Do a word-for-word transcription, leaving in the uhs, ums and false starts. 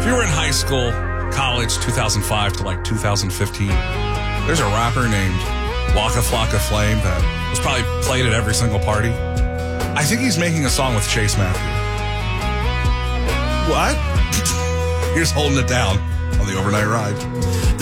If you were in high school, college, two thousand five to like two thousand fifteen, there's a rapper named Waka Flocka Flame that was probably played at every single party. I think he's making a song with Chase Matthews. What? Here's holding it down on the overnight ride.